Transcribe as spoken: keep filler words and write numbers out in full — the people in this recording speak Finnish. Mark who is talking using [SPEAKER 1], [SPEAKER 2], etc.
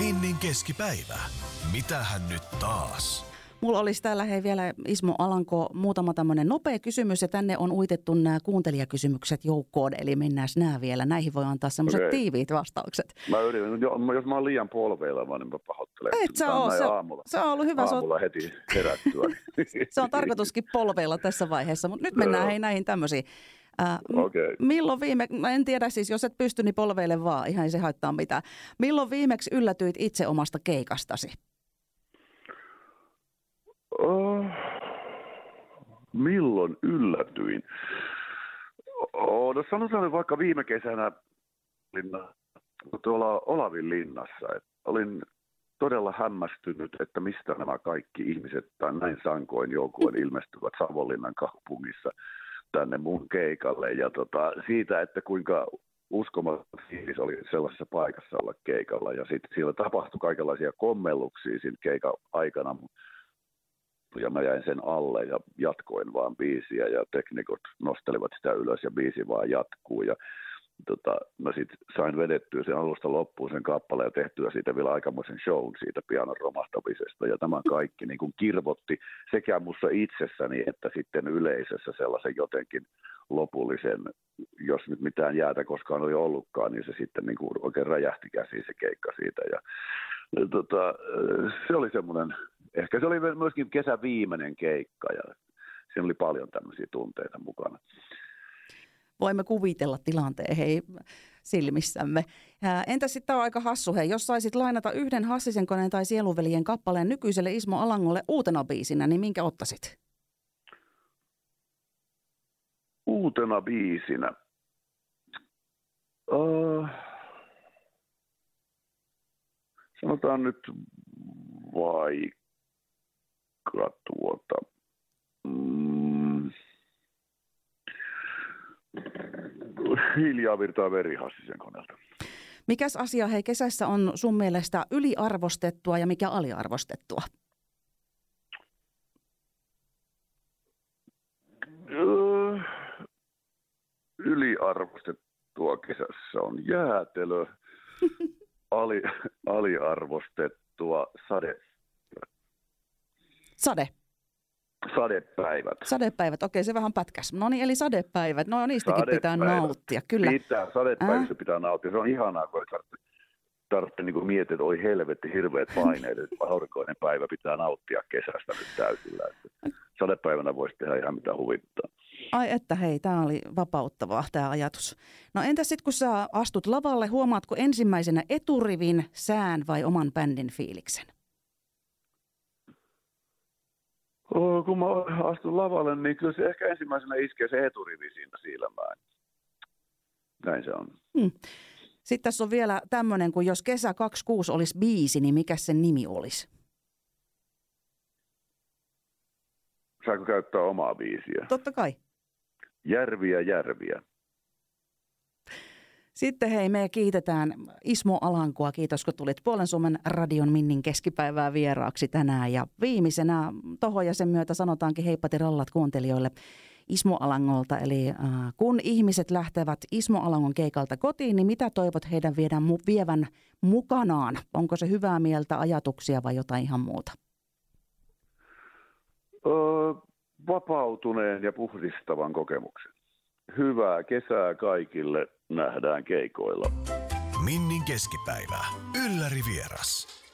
[SPEAKER 1] Minnin keskipäivä. Mitähän nyt taas?
[SPEAKER 2] Mulla olisi täällä hei vielä Ismo Alanko muutama tämmöinen nopea kysymys ja tänne on uitettu nämä kuuntelijakysymykset joukkoon, eli mennään nämä vielä. Näihin voi antaa semmoiset okay. tiiviit vastaukset.
[SPEAKER 3] Mä yritän, jos mä oon liian polveileva, niin mä pahoittelen.
[SPEAKER 2] Et sä oo, se,
[SPEAKER 3] aamulla,
[SPEAKER 2] se on ollut hyvä.
[SPEAKER 3] Aamulla heti herättyä.
[SPEAKER 2] Se on tarkoituskin polveilla tässä vaiheessa, mutta nyt mennään hei näihin tämmöisiin. Äh,
[SPEAKER 3] okay.
[SPEAKER 2] Milloin viime, en tiedä siis, jos et pysty, niin polveille vaan, ihan ei se haittaa mitään. Milloin viimeksi yllätyit itse omasta keikastasi?
[SPEAKER 3] Oh, milloin yllätyin? Oh, no sanotaan vaikka viime kesänä linna, tuolla Olavin linnassa. Et olin todella hämmästynyt, että mistä nämä kaikki ihmiset tai näin sankoin joukkueen ilmestyvät Savonlinnan kaupungissa tänne mun keikalle. Ja tota, siitä, että kuinka uskomaton fiilis oli sellaisessa paikassa olla keikalla. Ja sitten siellä tapahtui kaikenlaisia kommelluksia siinä keikan aikana. Ja mä jäin sen alle ja jatkoin vaan biisiä ja teknikot nostelivat sitä ylös ja biisi vaan jatkuu. Ja tota, mä sitten sain vedettyä sen alusta loppuun sen kappaleen ja tehtyä siitä vielä aikamoisen shown siitä pianon romahtamisesta. Ja tämä kaikki niin kuin kirvotti sekä mussa itsessäni että sitten yleisössä sellaisen jotenkin lopullisen, jos nyt mitään jäätä koskaan oli ollutkaan, niin se sitten niin kuin oikein räjähti käsiin se keikka siitä. Ja, ja tota, se oli semmoinen, ehkä se oli myöskin kesän viimeinen keikka ja siinä oli paljon tämmöisiä tunteita mukana.
[SPEAKER 2] Voimme kuvitella tilanteen hei silmissämme. Entä sitten tämä on aika hassu hei, jos saisit lainata yhden Hassisen koneen tai Sieluveljen kappaleen nykyiselle Ismo Alangolle uutena biisinä, niin minkä ottaisit?
[SPEAKER 3] Uutena biisinä? Uh, sanotaan nyt vaikka tuota... Mm, Hiljaa virtaa veri Hassisen koneelta.
[SPEAKER 2] Mikäs asia hei kesässä on sun mielestä yliarvostettua ja mikä aliarvostettua?
[SPEAKER 3] Öö, yliarvostettua kesässä on jäätelö, Ali, aliarvostettua sade.
[SPEAKER 2] Sade?
[SPEAKER 3] Sadepäivät.
[SPEAKER 2] Sadepäivät, okei se vähän pätkäs. No niin, eli sadepäivät, no niistäkin sadepäivät. Pitää nauttia, kyllä.
[SPEAKER 3] Pitää, sadepäivissä äh? pitää nauttia, se on ihanaa, kun ei tarvitse, tarvitse niin miettiä, että oi helvetti, hirveät paineet, että aurinkoinen päivä pitää nauttia kesästä nyt täysillä. Sadepäivänä voisi tehdä ihan mitä huvittaa.
[SPEAKER 2] Ai että hei, tämä oli vapauttavaa tämä ajatus. No entäs sitten kun sä astut lavalle, huomaatko ensimmäisenä eturivin, sään vai oman bändin fiiliksen?
[SPEAKER 3] Oh, kun mä astun lavalle, niin kyllä se ehkä ensimmäisenä iskee se eturivi siinä silmään. Näin se on.
[SPEAKER 2] Hmm. Sitten tässä on vielä tämmöinen, kun jos kesä kaksikymmentäkuusi olisi biisi, niin mikä sen nimi olisi?
[SPEAKER 3] Saanko käyttää omaa biisiä?
[SPEAKER 2] Totta kai.
[SPEAKER 3] Järviä, järviä.
[SPEAKER 2] Sitten hei, me kiitetään Ismo Alankoa. Kiitos, kun tulit Puolen Suomen radion Minnin keskipäivää vieraaksi tänään. Ja viimeisenä tohon ja sen myötä sanotaankin heippati rallat kuuntelijoille Ismo Alangolta. Eli äh, kun ihmiset lähtevät Ismo Alangon keikalta kotiin, niin mitä toivot heidän viedään, vievän mukanaan? Onko se hyvää mieltä, ajatuksia vai jotain ihan muuta?
[SPEAKER 3] Öö, vapautuneen ja puhdistavan kokemuksen. Hyvää kesää kaikille. Nähdään keikoilla.
[SPEAKER 1] Minnin keskipäivä. Ylläri vieras.